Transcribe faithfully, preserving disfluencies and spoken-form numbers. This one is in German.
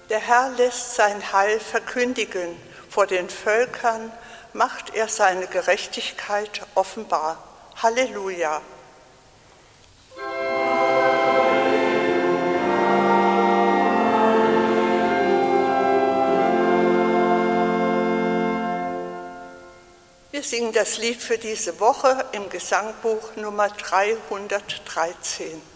Der Herr lässt sein Heil verkündigen, vor den Völkern macht er seine Gerechtigkeit offenbar. Halleluja! Wir singen das Lied für diese Woche im Gesangbuch Nummer dreihundertdreizehn.